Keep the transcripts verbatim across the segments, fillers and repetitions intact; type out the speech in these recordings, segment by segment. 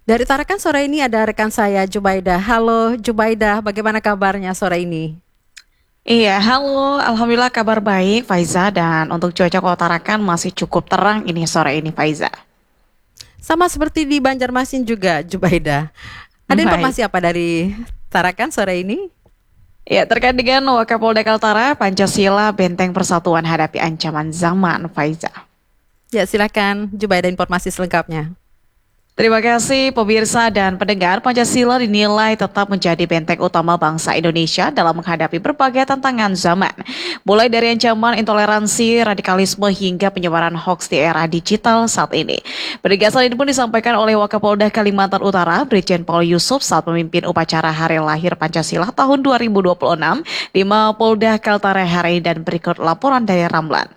Dari Tarakan sore ini ada rekan saya Jubaidah. Halo Jubaidah, bagaimana kabarnya sore ini? Iya, halo. Alhamdulillah kabar baik, Faiza. Dan untuk cuaca Kota Tarakan masih cukup terang ini sore ini, Faiza. Sama seperti di Banjarmasin juga Jubaidah. Ada Baik. informasi apa dari Tarakan sore ini? Ya, terkait dengan Wakapolda Kaltara, Pancasila Benteng Persatuan hadapi ancaman zaman, Faiza. Ya silakan Jubaidah informasi selengkapnya. Terima kasih pemirsa dan pendengar. Pancasila dinilai tetap menjadi benteng utama bangsa Indonesia dalam menghadapi berbagai tantangan zaman. Mulai dari ancaman intoleransi, radikalisme hingga penyebaran hoaks di era digital saat ini. Penegasan ini pun disampaikan oleh Wakapolda Kalimantan Utara, Brigjen Paul Yusuf saat memimpin upacara Hari Lahir Pancasila tahun dua ribu dua puluh enam di Mapolda Kaltara hari ini, dan berikut laporan dari Ramlan.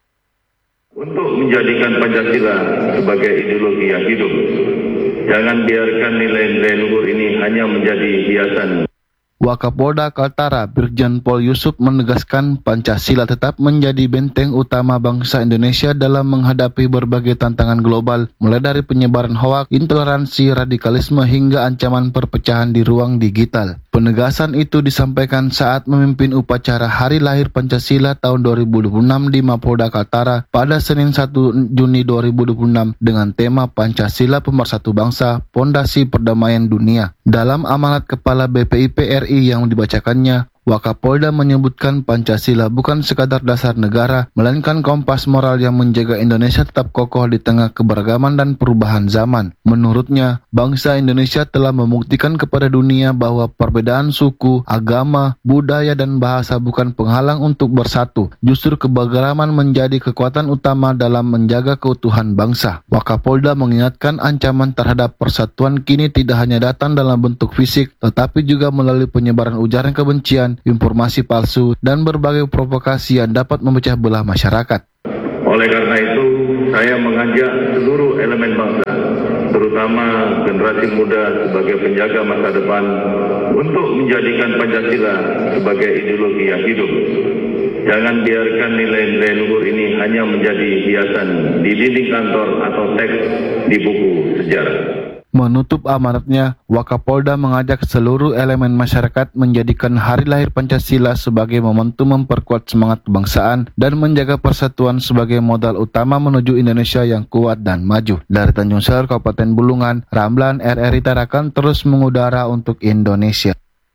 Untuk menjadikan Pancasila sebagai ideologi yang hidup, jangan biarkan nilai-nilai luhur ini hanya menjadi hiasan. Wakapolda Kaltara Brigjen Paul Yusuf menegaskan Pancasila tetap menjadi benteng utama bangsa Indonesia dalam menghadapi berbagai tantangan global, mulai dari penyebaran hoaks, intoleransi, radikalisme hingga ancaman perpecahan di ruang digital. Penegasan itu disampaikan saat memimpin upacara Hari Lahir Pancasila tahun dua ribu dua puluh enam di Mapolda Kaltara pada Senin satu Juni dua ribu dua puluh enam dengan tema Pancasila Pemersatu Bangsa, Pondasi Perdamaian Dunia. Dalam amanat Kepala B P I P R I yang dibacakannya, Wakapolda menyebutkan Pancasila bukan sekadar dasar negara, melainkan kompas moral yang menjaga Indonesia tetap kokoh di tengah keberagaman dan perubahan zaman. Menurutnya, bangsa Indonesia telah membuktikan kepada dunia bahwa perbedaan suku, agama, budaya, dan bahasa bukan penghalang untuk bersatu. Justru keberagaman menjadi kekuatan utama dalam menjaga keutuhan bangsa. Wakapolda mengingatkan ancaman terhadap persatuan kini tidak hanya datang dalam bentuk fisik, tetapi juga melalui penyebaran ujaran kebencian, informasi palsu, dan berbagai provokasi yang dapat memecah belah masyarakat. Oleh karena itu, saya mengajak seluruh elemen bangsa, terutama generasi muda sebagai penjaga masa depan, untuk menjadikan Pancasila sebagai ideologi yang hidup. Jangan biarkan nilai-nilai luhur ini hanya menjadi hiasan di dinding kantor atau teks di buku sejarah. Menutup amanatnya, Wakapolda mengajak seluruh elemen masyarakat menjadikan Hari Lahir Pancasila sebagai momentum memperkuat semangat kebangsaan dan menjaga persatuan sebagai modal utama menuju Indonesia yang kuat dan maju. Dari Tanjung Sar, Kabupaten Bulungan, Ramlan R R I Tarakan terus mengudara untuk Indonesia.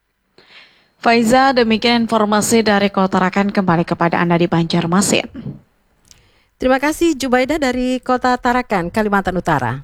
Faiza, demikian informasi dari Kota Tarakan, kembali kepada Anda di Banjarmasin. Terima kasih Jubaidah dari Kota Tarakan, Kalimantan Utara.